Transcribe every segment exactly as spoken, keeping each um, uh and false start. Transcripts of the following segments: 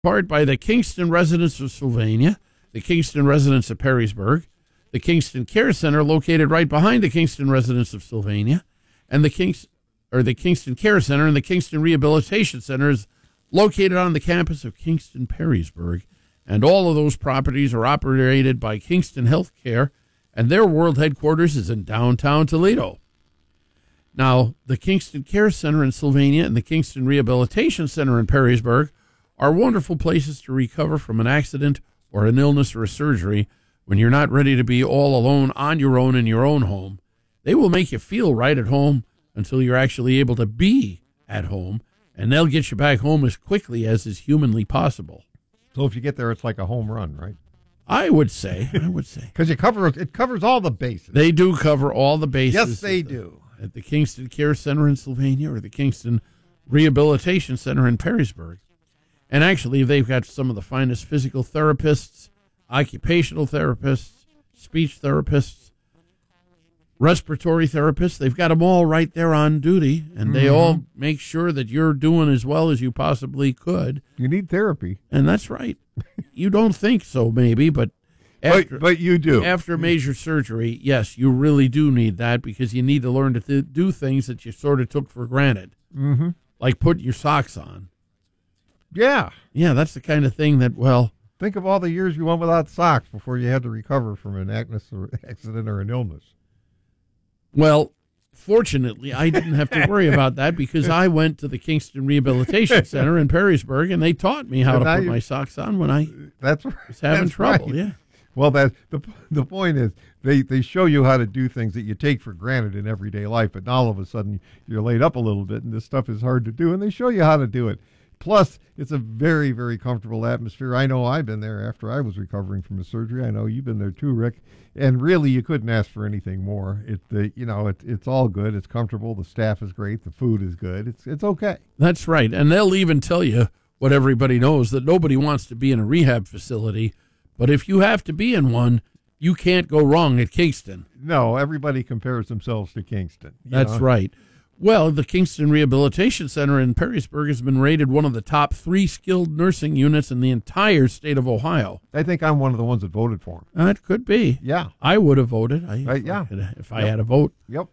Part by the Kingston Residents of Sylvania, the Kingston Residents of Perrysburg, the Kingston Care Center located right behind the Kingston Residents of Sylvania, and the Kings or the Kingston Care Center and the Kingston Rehabilitation Center is located on the campus of Kingston Perrysburg, and all of those properties are operated by Kingston Healthcare, and their world headquarters is in downtown Toledo. Now, the Kingston Care Center in Sylvania and the Kingston Rehabilitation Center in Perrysburg are wonderful places to recover from an accident or an illness or a surgery when you're not ready to be all alone on your own in your own home. They will make you feel right at home until you're actually able to be at home, and they'll get you back home as quickly as is humanly possible. So if you get there, it's like a home run, right? I would say. I would say. Because you cover it covers all the bases. They do cover all the bases. Yes, they at the, do. At the Kingston Care Center in Sylvania or the Kingston Rehabilitation Center in Perrysburg. And actually, they've got some of the finest physical therapists, occupational therapists, speech therapists, respiratory therapists. They've got them all right there on duty, and they mm-hmm. all make sure that you're doing as well as you possibly could. You need therapy. And that's right. You don't think so, maybe, but after, but, but you do. After major surgery, yes, you really do need that because you need to learn to th- do things that you sort of took for granted, mm-hmm. like putting your socks on. Yeah. Yeah, that's the kind of thing that, well... Think of all the years you went without socks before you had to recover from an accident or an illness. Well, fortunately, I didn't have to worry about that because I went to the Kingston Rehabilitation Center in Perrysburg, and they taught me how and to put my socks on when I that's, was having that's trouble. Right. Yeah. Well, that the the point is they, they show you how to do things that you take for granted in everyday life, but now all of a sudden you're laid up a little bit, and this stuff is hard to do, and they show you how to do it. Plus, it's a very, very comfortable atmosphere. I know I've been there after I was recovering from a surgery. I know you've been there too, Rick. And really, you couldn't ask for anything more. It, the, you know, it, it's all good. It's comfortable. The staff is great. The food is good. It's, it's okay. That's right. And they'll even tell you what everybody knows, that nobody wants to be in a rehab facility. But if you have to be in one, you can't go wrong at Kingston. No, everybody compares themselves to Kingston. That's know? right. Well, the Kingston Rehabilitation Center in Perrysburg has been rated one of the top three skilled nursing units in the entire state of Ohio. I think I'm one of the ones that voted for him. Uh, it could be. Yeah. I would have voted. I, uh, yeah. If, I had, if I yep. had a vote. Yep.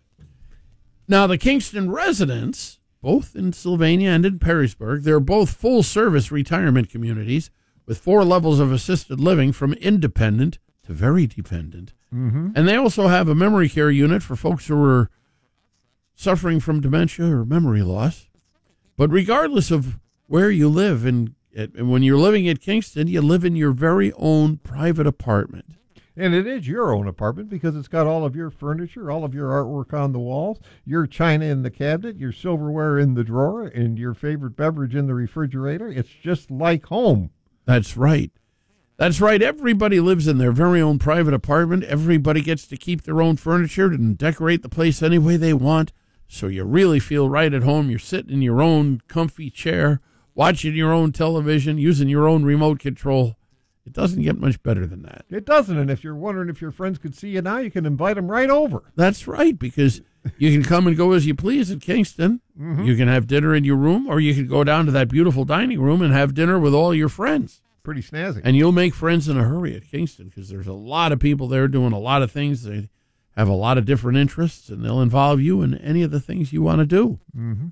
Now, the Kingston residents, both in Sylvania and in Perrysburg, they're both full-service retirement communities with four levels of assisted living from independent to very dependent. Mm-hmm. And they also have a memory care unit for folks who are suffering from dementia or memory loss. But regardless of where you live, and when you're living at Kingston, you live in your very own private apartment. And it is your own apartment because it's got all of your furniture, all of your artwork on the walls, your china in the cabinet, your silverware in the drawer, and your favorite beverage in the refrigerator. It's just like home. That's right. That's right. Everybody lives in their very own private apartment. Everybody gets to keep their own furniture and decorate the place any way they want. So you really feel right at home. You're sitting in your own comfy chair, watching your own television, using your own remote control. It doesn't get much better than that. It doesn't. And if you're wondering if your friends could see you now, you can invite them right over. That's right, because you can come and go as you please at Kingston. Mm-hmm. You can have dinner in your room, or you can go down to that beautiful dining room and have dinner with all your friends. Pretty snazzy. And you'll make friends in a hurry at Kingston because there's a lot of people there doing a lot of things. They have a lot of different interests, and they'll involve you in any of the things you want to do. Mm-hmm.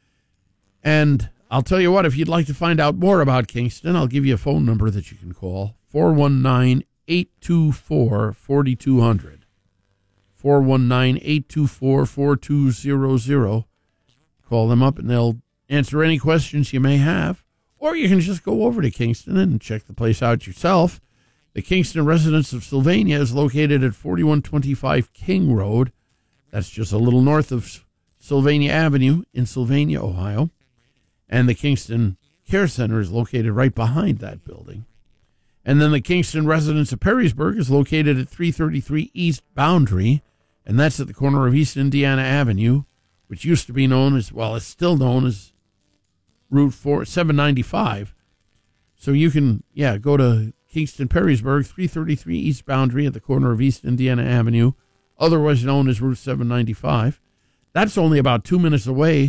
And I'll tell you what, if you'd like to find out more about Kingston, I'll give you a phone number that you can call, four one nine, eight two four, four two zero zero. four one nine, eight two four, four two zero zero. Call them up, and they'll answer any questions you may have. Or you can just go over to Kingston and check the place out yourself. The Kingston Residents of Sylvania is located at forty-one twenty-five King Road. That's just a little north of Sylvania Avenue in Sylvania, Ohio. And the Kingston Care Center is located right behind that building. And then the Kingston Residents of Perrysburg is located at three thirty-three East Boundary, and that's at the corner of East Indiana Avenue, which used to be known as, well, it's still known as Route four, seven ninety-five. So you can, yeah, go to Kingston Perrysburg, three thirty-three East Boundary at the corner of East Indiana Avenue, otherwise known as Route seven ninety-five. That's only about two minutes away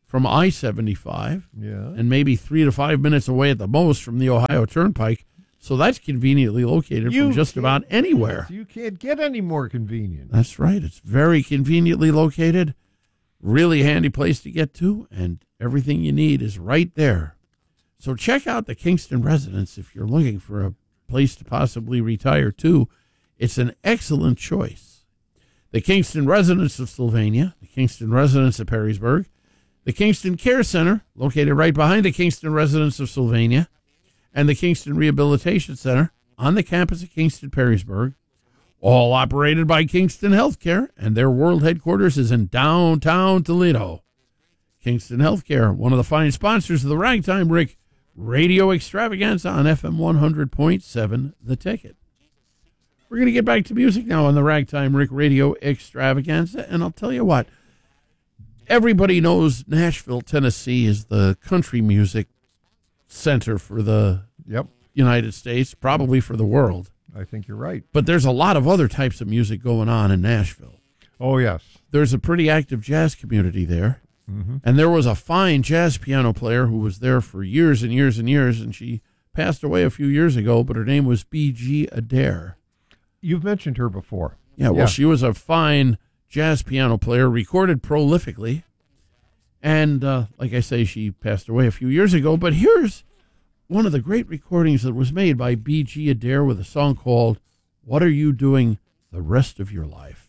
from I seventy-five Yeah. and maybe three to five minutes away at the most from the Ohio Turnpike. So that's conveniently located You from just can't- about anywhere. You can't get any more convenient. That's right. It's very conveniently located, really handy place to get to, and everything you need is right there. So check out the Kingston Residence if you're looking for a place to possibly retire to. It's an excellent choice. The Kingston Residence of Sylvania, the Kingston Residence of Perrysburg, the Kingston Care Center, located right behind the Kingston Residence of Sylvania, and the Kingston Rehabilitation Center on the campus of Kingston Perrysburg, all operated by Kingston Healthcare, and their world headquarters is in downtown Toledo. Kingston Healthcare, one of the fine sponsors of the Ragtime Rick Radio Extravaganza on F M one hundred point seven, The Ticket. We're going to get back to music now on the Ragtime Rick Radio Extravaganza, and I'll tell you what, everybody knows Nashville, Tennessee is the country music center for the Yep. United States, probably for the world. I think you're right. But there's a lot of other types of music going on in Nashville. Oh, yes. There's a pretty active jazz community there. Mm-hmm. And there was a fine jazz piano player who was there for years and years and years, and she passed away a few years ago, but her name was B G Adair. You've mentioned her before. Yeah, well, Yeah. she was a fine jazz piano player, recorded prolifically. And uh, like I say, she passed away a few years ago. But here's one of the great recordings that was made by B G Adair with a song called What Are You Doing the Rest of Your Life?